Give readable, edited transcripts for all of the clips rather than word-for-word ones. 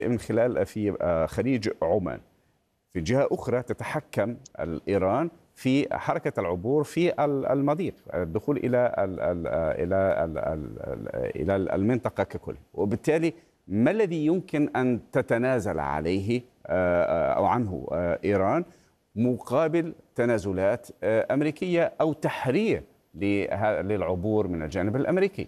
من خلال في خليج عمان. في جهة أخرى تتحكم إيران في حركة العبور في المضيق، الدخول إلى المنطقة ككل. وبالتالي ما الذي يمكن أن تتنازل عليه أو عنه إيران مقابل تنازلات أمريكية أو تحرير للعبور من الجانب الأمريكي؟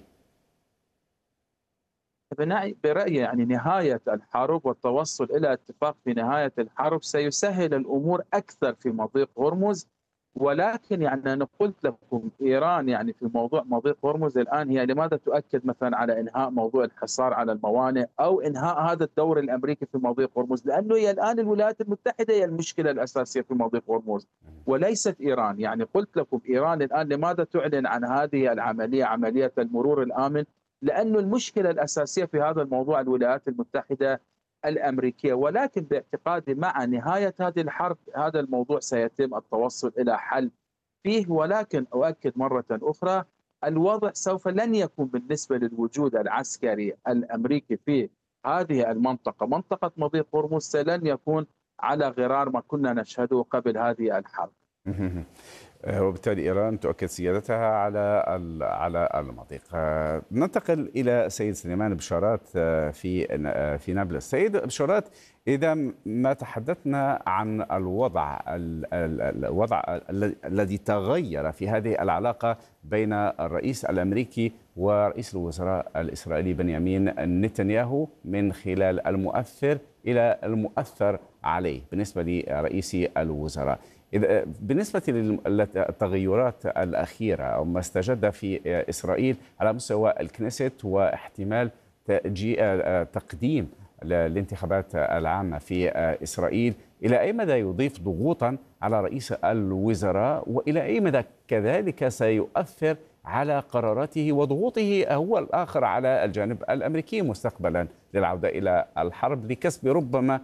برأيي يعني نهاية الحرب والتوصل إلى اتفاق في نهاية الحرب سيسهل الأمور أكثر في مضيق هرمز. ولكن يعني أنا قلت لكم إيران يعني في موضوع مضيق هرمز الآن هي لماذا تؤكد مثلا على إنهاء موضوع الحصار على الموانئ أو إنهاء هذا الدور الأمريكي في مضيق هرمز؟ لأنه هي الآن الولايات المتحدة هي المشكلة الأساسية في مضيق هرمز وليست إيران. يعني قلت لكم إيران الآن لماذا تعلن عن هذه العملية، عملية المرور الآمن؟ لأن المشكلة الأساسية في هذا الموضوع الولايات المتحدة الأمريكية. ولكن باعتقادي مع نهاية هذه الحرب هذا الموضوع سيتم التوصل إلى حل فيه. ولكن أؤكد مرة أخرى الوضع سوف لن يكون بالنسبة للوجود العسكري الأمريكي في هذه المنطقة، منطقة مضيق هرمز، لن يكون على غرار ما كنا نشهده قبل هذه الحرب. وبالتالي إيران تؤكد سيادتها على المضيق. ننتقل إلى سيد سليمان بشارات في نابلس. سيد بشارات، إذا ما تحدثنا عن الوضع الذي تغير في هذه العلاقة بين الرئيس الأمريكي ورئيس الوزراء الإسرائيلي بنيامين نتنياهو من خلال المؤثر إلى المؤثر عليه بالنسبة لرئيس الوزراء، بالنسبة للتغيرات الأخيرة أو ما استجد في إسرائيل على مستوى الكنيست واحتمال تقديم الانتخابات العامة في إسرائيل، إلى أي مدى يضيف ضغوطا على رئيس الوزراء، وإلى أي مدى كذلك سيؤثر على قراراته وضغوطه هو الآخر على الجانب الأمريكي مستقبلا للعودة إلى الحرب لكسب ربما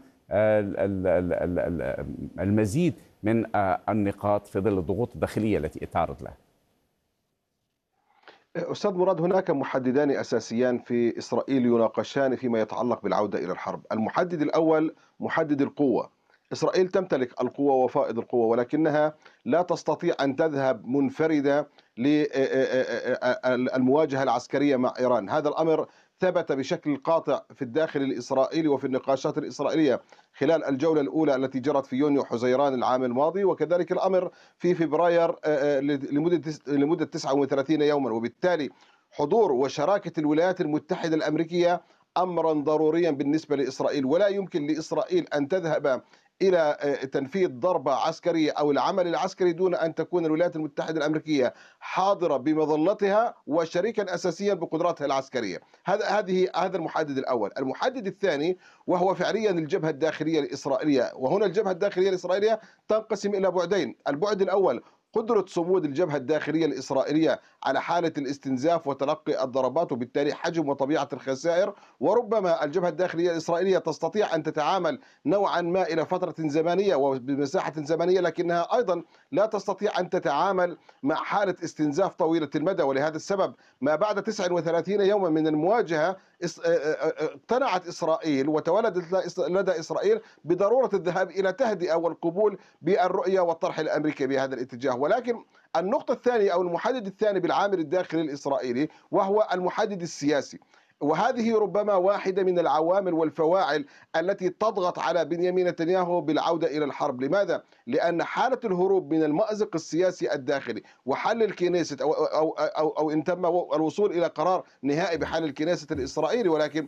المزيد من النقاط في ظل الضغوط الداخلية التي تعرض لها؟ أستاذ مراد، هناك محددان أساسيان في إسرائيل يناقشان فيما يتعلق بالعودة إلى الحرب. المحدد الأول محدد القوة. إسرائيل تمتلك القوة وفائض القوة، ولكنها لا تستطيع أن تذهب منفردة للمواجهة العسكرية مع إيران. هذا الأمر ثبت بشكل قاطع في الداخل الإسرائيلي وفي النقاشات الإسرائيلية خلال الجولة الأولى التي جرت في يونيو حزيران العام الماضي، وكذلك الأمر في فبراير لمدة 39 يوما. وبالتالي حضور وشراكة الولايات المتحدة الأمريكية أمرا ضروريا بالنسبة لإسرائيل، ولا يمكن لإسرائيل أن تذهب إلى تنفيذ ضربة عسكرية أو العمل العسكري دون أن تكون الولايات المتحدة الأمريكية حاضرة بمظلتها وشريكا أساسيا بقدراتها العسكرية. هذا المحدد الأول. المحدد الثاني وهو فعليا الجبهة الداخلية الإسرائيلية، وهنا الجبهة الداخلية الإسرائيلية تنقسم إلى بعدين. البعد الأول قدرة صمود الجبهة الداخلية الإسرائيلية على حالة الاستنزاف وتلقي الضربات، وبالتالي حجم وطبيعة الخسائر. وربما الجبهة الداخلية الإسرائيلية تستطيع أن تتعامل نوعا ما إلى فترة زمنية وبمساحة زمنية، لكنها أيضا لا تستطيع أن تتعامل مع حالة استنزاف طويلة المدى. ولهذا السبب ما بعد 39 يوما من المواجهة اقتنعت إسرائيل وتولدت لدى إسرائيل بضرورة الذهاب إلى تهدئة والقبول بالرؤية والطرح الأمريكي بهذا الاتجاه. ولكن النقطة الثانية أو المحدد الثاني بالعامل الداخلي الإسرائيلي وهو المحدد السياسي، وهذه ربما واحدة من العوامل والفواعل التي تضغط على بنيامين نتنياهو بالعودة إلى الحرب. لماذا؟ لأن حالة الهروب من المأزق السياسي الداخلي وحل الكنيست أو إن تم الوصول إلى قرار نهائي بحل الكنيست الإسرائيلي، ولكن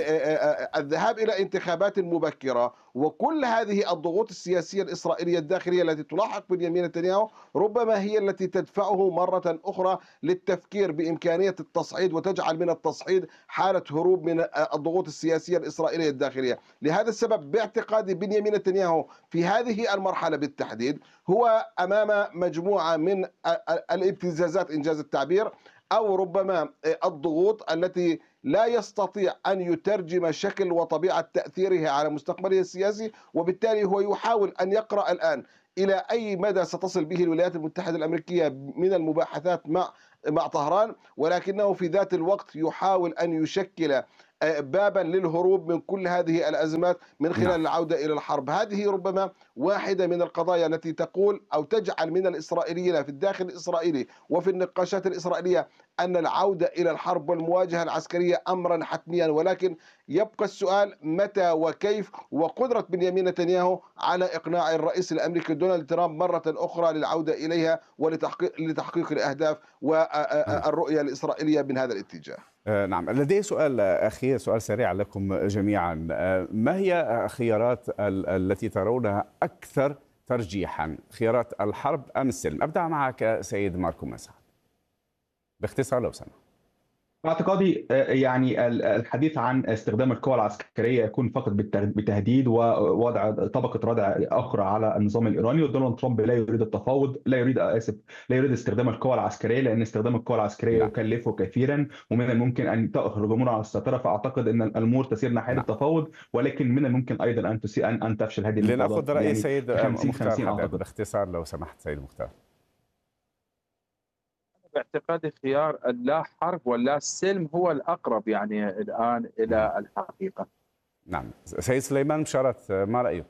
الذهاب إلى انتخابات مبكرة وكل هذه الضغوط السياسية الإسرائيلية الداخلية التي تلاحق بنيامين نتنياهو ربما هي التي تدفعه مرة أخرى للتفكير بإمكانية التصعيد وتجعل من التصعيد حالة هروب من الضغوط السياسية الإسرائيلية الداخلية. لهذا السبب باعتقادي بنيامين نتنياهو في هذه المرحلة بالتحديد هو أمام مجموعة من الابتزازات إنجاز التعبير، أو ربما الضغوط التي لا يستطيع أن يترجم شكل وطبيعة تأثيرها على مستقبله السياسي. وبالتالي هو يحاول أن يقرأ الآن إلى أي مدى ستصل به الولايات المتحدة الأمريكية من المباحثات مع طهران، ولكنه في ذات الوقت يحاول أن يشكل بابا للهروب من كل هذه الأزمات من خلال العودة إلى الحرب. هذه ربما واحدة من القضايا التي تقول أو تجعل من الإسرائيليين في الداخل الإسرائيلي وفي النقاشات الإسرائيلية أن العودة إلى الحرب والمواجهة العسكرية أمرا حتميا، ولكن يبقى السؤال متى وكيف، وقدرة بنيامين نتنياهو على إقناع الرئيس الأمريكي دونالد ترامب مرة أخرى للعودة إليها ولتحقيق الأهداف والرؤية الإسرائيلية من هذا الاتجاه. نعم، لدي سؤال أخير، سؤال سريع لكم جميعا. ما هي الخيارات التي ترونها أكثر ترجيحا، خيارات الحرب أم السلم؟ أبدأ معك سيد ماركو مسعد باختصار لو سمحت. باعتقادي يعني الحديث عن استخدام القوى العسكريه يكون فقط بتهديد ووضع طبقه ردع اخرى على النظام الايراني، ودونالد ترامب لا يريد التفاوض، لا يريد استخدام القوى العسكريه، لان استخدام القوى العسكريه يكلفه كثيرا ومن الممكن ان تاخذ الامور على السيطره. فاعتقد ان الامور تسير ناحيه التفاوض، ولكن من الممكن ايضا ان تفشل هذه المفاوضات. لناخذ راي يعني سيد مختار باختصار لو سمحت سيد مختار. باعتقادي خيار اللا حرب واللا سلم هو الأقرب يعني الآن إلى الحقيقة. نعم، سيد سليمان مشارات ما رأيه؟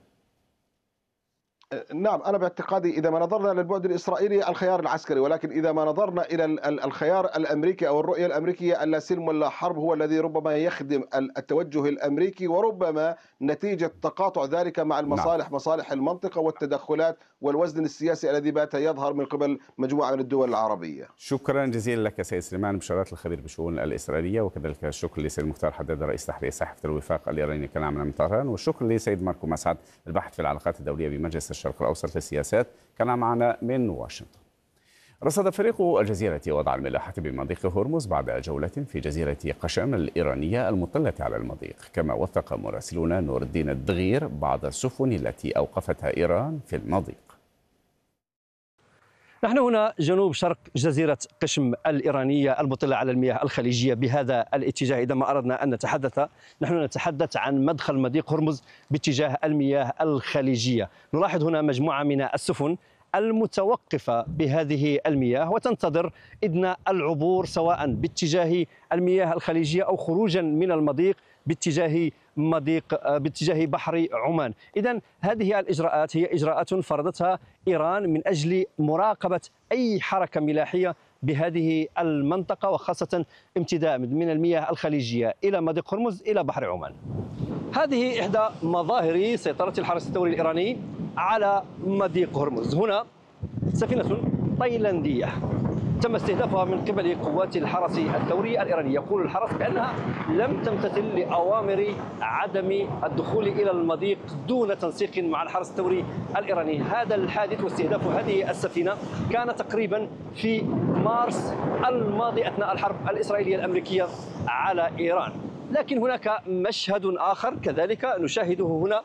نعم، أنا باعتقادي إذا ما نظرنا للبعد الإسرائيلي الخيار العسكري، ولكن إذا ما نظرنا إلى الخيار الأمريكي أو الرؤية الأمريكية اللا سلم ولا حرب هو الذي ربما يخدم التوجه الأمريكي، وربما نتيجة تقاطع ذلك مع المصالح، مصالح المنطقة والتدخلات والوزن السياسي الذي بات يظهر من قبل مجموعة من الدول العربية. شكرا جزيلا لك سيد سليمان مشارات الخبير بالشؤون الإسرائيلية، وكذلك الشكر لسيد مختار حداد رئيس تحرير صحيفة الوفاق الإيراني كان عمنا من طهران، والشكر لسيد ماركو مسعد الباحث في العلاقات الدولية بمجلس الشرق الأوسط للسياسات كان معنا من واشنطن. رصد فريق الجزيرة وضع الملاحة بمضيق هرمز بعد جولة في جزيرة قشم الإيرانية المطلة على المضيق، كما وثق مراسلون نور الدين الدغير بعض السفن التي أوقفتها إيران في المضيق. نحن هنا جنوب شرق جزيرة قشم الإيرانية المطلة على المياه الخليجية بهذا الاتجاه. إذا ما أردنا أن نحن نتحدث عن مدخل مضيق هرمز باتجاه المياه الخليجية. نلاحظ هنا مجموعة من السفن المتوقفة بهذه المياه وتنتظر إذن العبور سواء باتجاه المياه الخليجية أو خروجا من المضيق باتجاه بحر عمان. إذن هذه الإجراءات هي إجراءات فرضتها إيران من أجل مراقبة أي حركة ملاحية بهذه المنطقة، وخاصة امتداد من المياه الخليجية إلى مضيق هرمز إلى بحر عمان. هذه إحدى مظاهر سيطرة الحرس الثوري الإيراني على مضيق هرمز. هنا سفينة تايلاندية تم استهدافها من قبل قوات الحرس الثوري الإيراني. يقول الحرس بأنها لم تمتثل لأوامر عدم الدخول إلى المضيق دون تنسيق مع الحرس الثوري الإيراني. هذا الحادث واستهداف هذه السفينة كان تقريبا في مارس الماضي أثناء الحرب الإسرائيلية الأمريكية على إيران. لكن هناك مشهد آخر كذلك نشاهده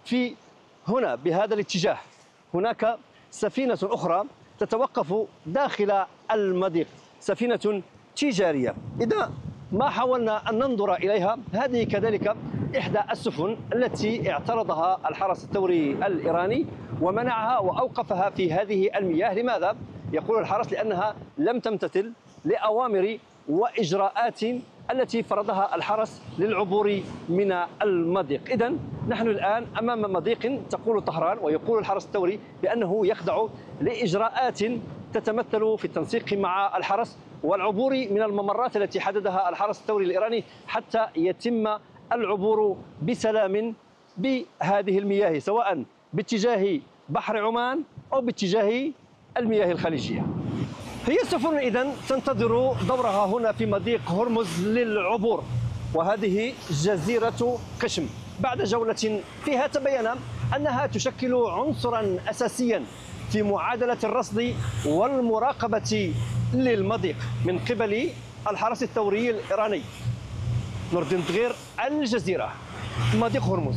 هنا بهذا الاتجاه. هناك سفينة أخرى تتوقف داخل المضيق، سفينة تجارية. إذا ما حاولنا أن ننظر إليها، هذه كذلك إحدى السفن التي اعترضها الحرس الثوري الإيراني ومنعها وأوقفها في هذه المياه. لماذا؟ يقول الحرس لأنها لم تمتثل لأوامر وإجراءات التي فرضها الحرس للعبور من المضيق. إذن نحن الآن أمام مضيق تقول طهران ويقول الحرس الثوري بأنه يخضع لإجراءات تتمثل في التنسيق مع الحرس والعبور من الممرات التي حددها الحرس الثوري الإيراني حتى يتم العبور بسلام بهذه المياه، سواء باتجاه بحر عمان أو باتجاه المياه الخليجية. هي السفن إذن تنتظر دورها هنا في مضيق هرمز للعبور، وهذه جزيرة قشم. بعد جولة فيها تبين أنها تشكل عنصرا أساسيا في معادلة الرصد والمراقبة للمضيق من قبل الحرس الثوري الإيراني. نور الدين الدغير، الجزيرة، مضيق هرمز.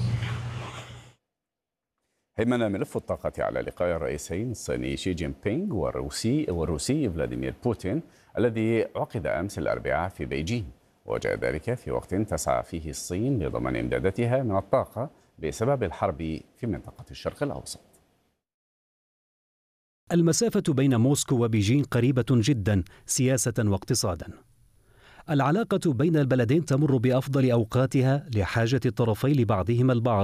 هيمن ملف الطاقة على لقاء الرئيسين الصيني شي جين بينغ والروسي فلاديمير بوتين الذي عقد أمس الأربعاء في بيجين، وجاء ذلك في وقت تسعى فيه الصين لضمان إمداداتها من الطاقة بسبب الحرب في منطقة الشرق الأوسط. المسافة بين موسكو وبيجين قريبة جدا سياسة واقتصادا. العلاقة بين البلدين تمر بأفضل أوقاتها لحاجة الطرفين لبعضهما البعض